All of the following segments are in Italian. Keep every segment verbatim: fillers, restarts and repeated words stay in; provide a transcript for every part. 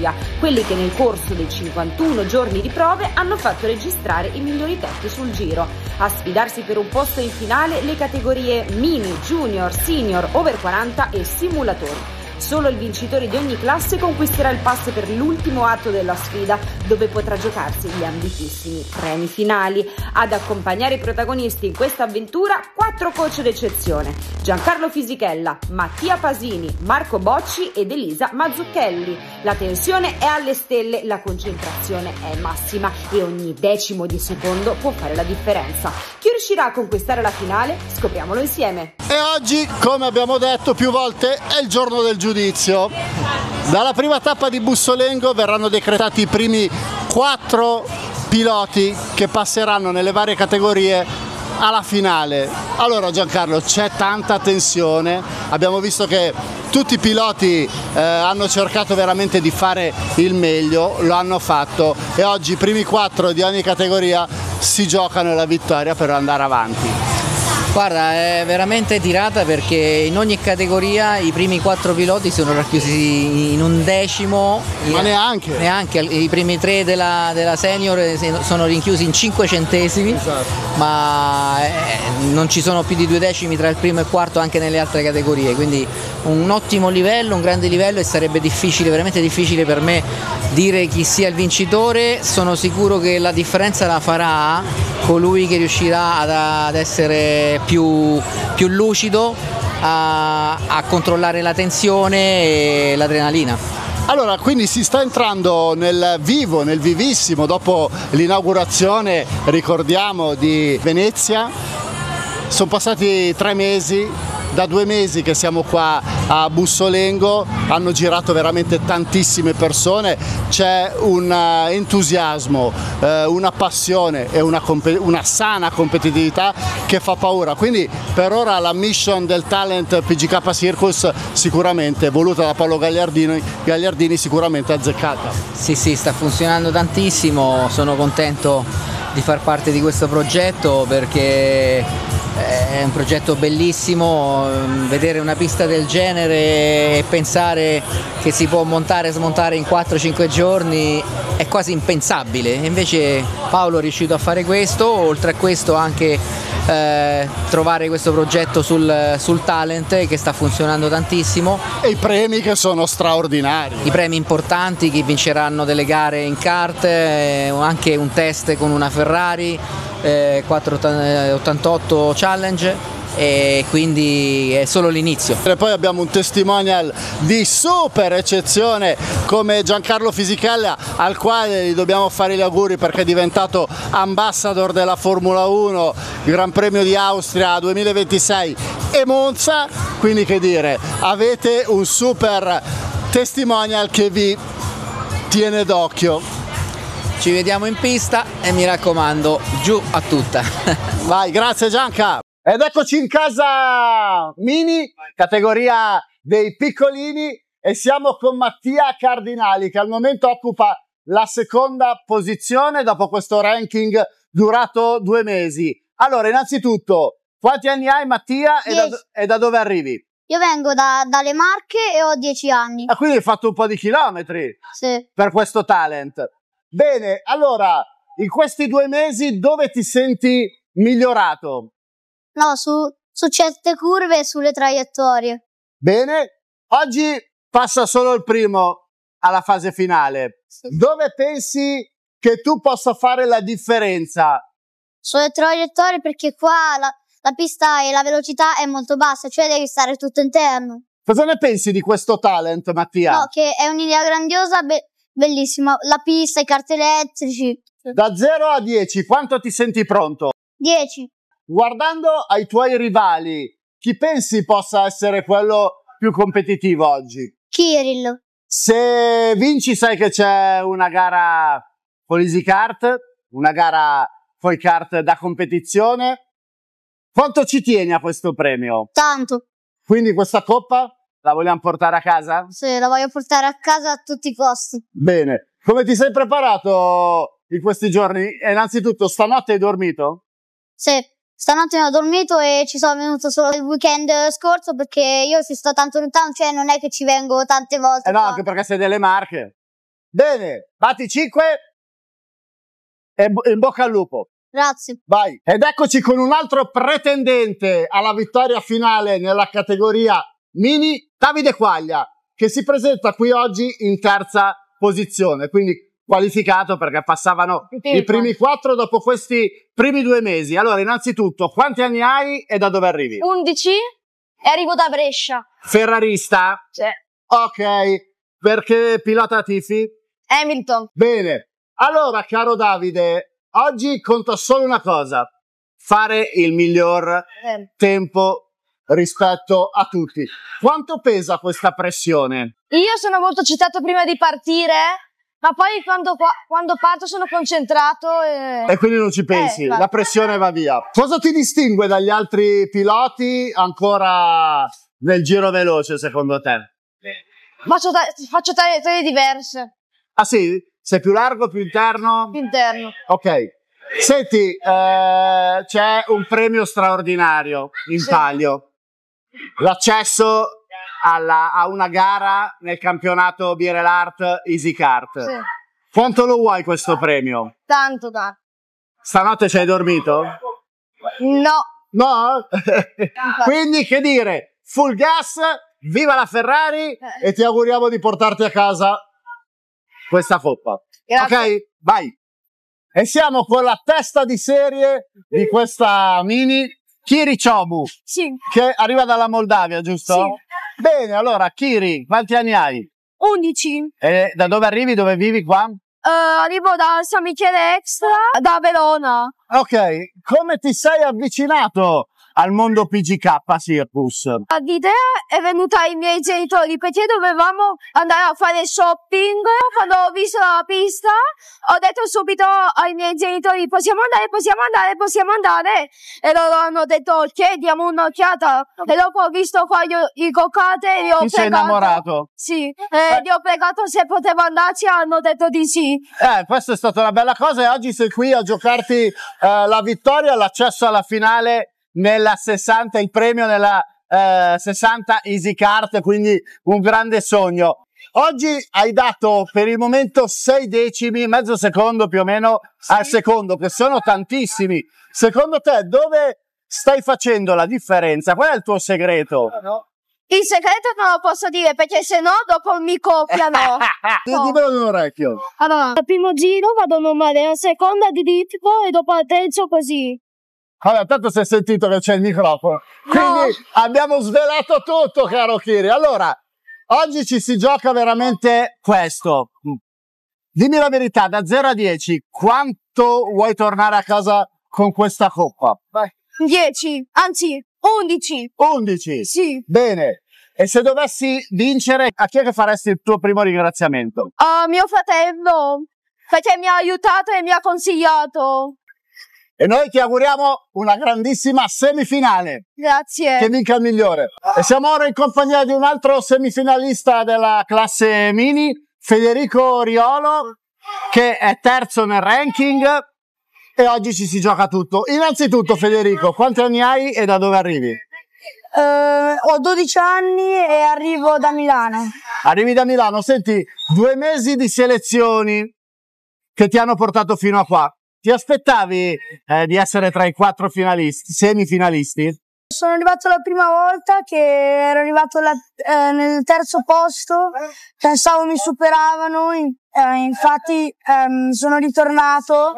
categoria, quelli che nel corso dei cinquantuno giorni di prove hanno fatto registrare i migliori tempi sul giro. A sfidarsi per un posto in finale le categorie mini, junior, senior, over quaranta e simulatori. Solo il vincitore di ogni classe conquisterà il pass per l'ultimo atto della sfida, dove potrà giocarsi gli ambitissimi premi finali. Ad accompagnare i protagonisti in questa avventura quattro coach d'eccezione: Giancarlo Fisichella, Mattia Pasini, Marco Bocci ed Elisa Mazzucchelli. La tensione è alle stelle, la concentrazione è massima e ogni decimo di secondo può fare la differenza. Chi riuscirà a conquistare la finale? Scopriamolo insieme. E oggi, come abbiamo detto più volte, è il giorno del giudizio. Dalla prima tappa di Bussolengo verranno decretati i primi quattro piloti che passeranno nelle varie categorie alla finale. Allora Giancarlo, c'è tanta tensione, abbiamo visto che tutti i piloti eh, hanno cercato veramente di fare il meglio, lo hanno fatto e oggi i primi quattro di ogni categoria si giocano la vittoria per andare avanti. Guarda, è veramente tirata perché in ogni categoria i primi quattro piloti sono racchiusi in un decimo. Ma neanche? Neanche, i primi tre della, della senior sono rinchiusi in cinque centesimi, esatto. Ma eh, non ci sono più di due decimi tra il primo e il quarto anche nelle altre categorie, quindi un ottimo livello, un grande livello e sarebbe difficile, veramente difficile per me dire chi sia il vincitore. Sono sicuro che la differenza la farà colui che riuscirà ad, ad essere più, più lucido, a, a controllare la tensione e l'adrenalina. Allora, quindi si sta entrando nel vivo, nel vivissimo, dopo l'inaugurazione, ricordiamo, di Venezia. Sono passati tre mesi, da due mesi che siamo qua a Bussolengo, hanno girato veramente tantissime persone, c'è un entusiasmo, eh, una passione e una, una sana competitività che fa paura, quindi per ora la mission del talent P G K Circus sicuramente voluta da Paolo Gagliardini, Gagliardini sicuramente azzeccata. Sì sì, sta funzionando tantissimo, sono contento di far parte di questo progetto perché è un progetto bellissimo, vedere una pista del genere e pensare che si può montare e smontare in quattro cinque giorni è quasi impensabile, invece Paolo è riuscito a fare questo, oltre a questo anche eh, trovare questo progetto sul, sul talent che sta funzionando tantissimo. E i premi che sono straordinari. I premi importanti, che vinceranno delle gare in kart, eh, anche un test con una Ferrari, eh, quattrocentottantotto Challenge, e quindi è solo l'inizio. E poi abbiamo un testimonial di super eccezione come Giancarlo Fisichella, al quale gli dobbiamo fare gli auguri perché è diventato ambassador della Formula uno, Gran Premio di Austria duemilaventisei e Monza, quindi che dire, avete un super testimonial che vi tiene d'occhio. Ci vediamo in pista e mi raccomando, giù a tutta. Vai, grazie Gianca. Ed eccoci in casa mini, categoria dei piccolini, e siamo con Mattia Cardinali che al momento occupa la seconda posizione dopo questo ranking durato due mesi. Allora, innanzitutto, quanti anni hai Mattia e da, e da dove arrivi? Io vengo da, dalle Marche e ho dieci anni. Ah, quindi hai fatto un po' di chilometri? Sì. Per questo talent. Bene, allora, in questi due mesi dove ti senti migliorato? No, su, su certe curve e sulle traiettorie. Bene, oggi passa solo il primo alla fase finale. Sì. Dove pensi che tu possa fare la differenza? Sulle traiettorie, perché qua la, la pista e la velocità è molto bassa, cioè devi stare tutto interno. Cosa ne pensi di questo talent, Mattia? No, che è un'idea grandiosa, be bellissima. La pista, i kart elettrici. Da zero a dieci, quanto ti senti pronto? dieci. Guardando ai tuoi rivali, chi pensi possa essere quello più competitivo oggi? Kirill. Se vinci sai che c'è una gara con l'Easy Kart, una gara con i kart da competizione. Quanto ci tieni a questo premio? Tanto. Quindi questa coppa la vogliamo portare a casa? Sì, la voglio portare a casa a tutti i costi. Bene. Come ti sei preparato in questi giorni? Innanzitutto, stanotte hai dormito? Sì. Stanotte non ho dormito e ci sono venuto solo il weekend scorso perché io ci sto tanto lontano, cioè non è che ci vengo tante volte. Eh no, qua. anche perché sei delle Marche. Bene, batti cinque e in bocca al lupo. Grazie. Vai. Ed eccoci con un altro pretendente alla vittoria finale nella categoria mini, Davide Quaglia, che si presenta qui oggi in terza posizione, quindi qualificato perché passavano i primi quattro dopo questi primi due mesi. Allora, innanzitutto, quanti anni hai e da dove arrivi? undici e arrivo da Brescia. Ferrarista? Sì. Ok, perché pilota tifi? Hamilton. Bene, allora caro Davide, oggi conta solo una cosa, fare il miglior Eh. tempo rispetto a tutti. Quanto pesa questa pressione? Io sono molto eccitato prima di partire, ma poi quando, quando parto sono concentrato e... E quindi non ci pensi, Eh, la pressione va via. Cosa ti distingue dagli altri piloti ancora nel giro veloce secondo te? Faccio, faccio tagliere, tagliere diverse. Ah sì? Sei più largo, più interno? Più interno. Ok. Senti, eh, c'è un premio straordinario in Sì. palio. L'accesso alla, a una gara nel campionato Birel Art Easy Kart. Sì. Quanto lo vuoi questo premio? Tanto, tanto. Stanotte ci hai dormito? No. No? Quindi che dire, full gas, viva la Ferrari e ti auguriamo di portarti a casa questa coppa. Grazie. Ok? Vai. E siamo con la testa di serie di questa mini, Kiri Chobu, Sì. che arriva dalla Moldavia, giusto? Sì. Bene, allora Kiri, quanti anni hai? undici. E da dove arrivi? Dove vivi qua? Uh, arrivo da San Michele Extra, da Verona. Ok, come ti sei avvicinato al mondo P G K Circus? L'idea è venuta ai miei genitori perché dovevamo andare a fare shopping. Quando ho visto la pista ho detto subito ai miei genitori possiamo andare, possiamo andare, possiamo andare, e loro hanno detto ok, diamo un'occhiata. E dopo ho visto qua io, i goccate e li ho Ti sei pregato. innamorato? Sì, e li ho pregato se potevo andarci, hanno detto di sì. Eh, questa è stata una bella cosa e oggi sei qui a giocarti eh, la vittoria, l'accesso alla finale nella sessanta, il premio nella eh, sessanta Easy Kart, quindi un grande sogno. Oggi hai dato per il momento sei decimi, mezzo secondo più o meno al secondo, che sono tantissimi. Secondo te dove stai facendo la differenza? Qual è il tuo segreto? Il segreto non lo posso dire perché sennò dopo mi copiano. No. Dimmelo in un orecchio. Allora, al primo giro vado normale, al secondo adrittico e dopo al terzo così. Allora, tanto si è sentito che c'è il microfono. Quindi abbiamo svelato tutto, caro Kiri. Allora, oggi ci si gioca veramente questo. Dimmi la verità, da zero a dieci, quanto vuoi tornare a casa con questa coppa? Vai. dieci, anzi undici. undici? Sì. Bene. E se dovessi vincere, a chi è che faresti il tuo primo ringraziamento? A mio fratello, perché mi ha aiutato e mi ha consigliato. E noi ti auguriamo una grandissima semifinale. Grazie. Che vinca il migliore. E siamo ora in compagnia di un altro semifinalista della classe mini, Federico Riolo, che è terzo nel ranking e oggi ci si gioca tutto. Innanzitutto Federico, quanti anni hai e da dove arrivi? Uh, ho dodici anni e arrivo da Milano. Arrivi da Milano, senti, due mesi di selezioni che ti hanno portato fino a qua. Ti aspettavi eh, di essere tra i quattro finalisti, semifinalisti? Sono arrivato la prima volta che ero arrivato la, eh, nel terzo posto, pensavo mi superavano, eh, infatti ehm, sono ritornato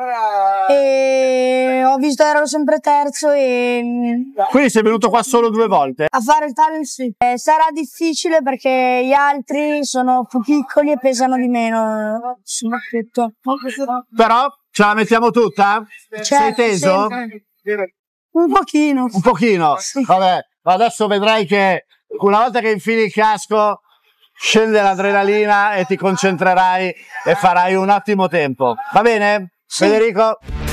e ho visto che ero sempre terzo e... Quindi sei venuto qua solo due volte? A fare il talent sì. Eh, sarà difficile perché gli altri sono più piccoli e pesano di meno, soprattutto. Però ce la mettiamo tutta? Certo, sei teso? sempre. Un pochino. Un pochino? Sì. Vabbè, adesso vedrai che una volta che infili il casco scende l'adrenalina e ti concentrerai e farai un ottimo tempo. Va bene? Sì. Federico?